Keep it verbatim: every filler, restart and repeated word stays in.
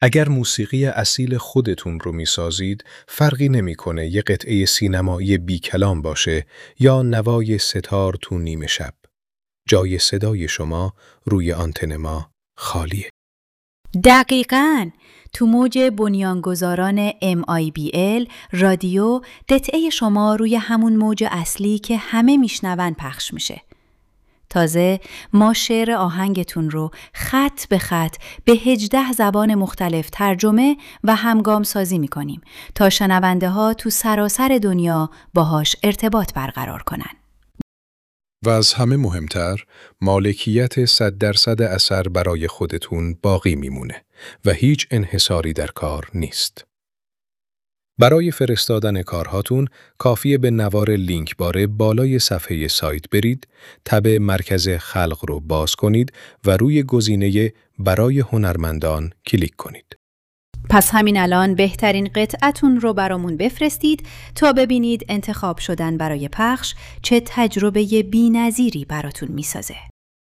اگر موسیقی اصیل خودتون رو میسازید، فرقی نمیکنه یه قطعه سینمایی بی کلام باشه یا نوای ستار تو نیمه شب. جای صدای شما روی آنتن ما خالیه. دقیقاً. تو موج بنیانگذاران ام آی بی ال رادیو، قطعه شما روی همون موج اصلی که همه میشنون پخش میشه. تازه ما شعر آهنگتون رو خط به خط به هجده زبان مختلف ترجمه و همگام سازی میکنیم تا شنونده ها تو سراسر دنیا باهاش ارتباط برقرار کنن. و از همه مهمتر، مالکیت صد درصد اثر برای خودتون باقی میمونه و هیچ انحصاری در کار نیست. برای فرستادن کارهاتون کافیه به نوار لینک باره بالای صفحه سایت برید، تب مرکز خلق رو باز کنید و روی گزینه برای هنرمندان کلیک کنید. پس همین الان بهترین قطعتون رو برامون بفرستید تا ببینید انتخاب شدن برای پخش چه تجربه بی‌نظیری براتون میسازه.